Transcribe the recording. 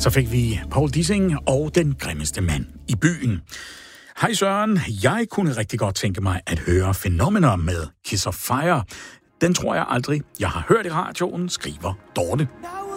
Så fik vi Paul Dissing og Den grimmeste mand i byen. Hej Søren, jeg kunne rigtig godt tænke mig at høre Phenomenon med Kiss of Fire. Den tror jeg aldrig, jeg har hørt i radioen, skriver Dorte.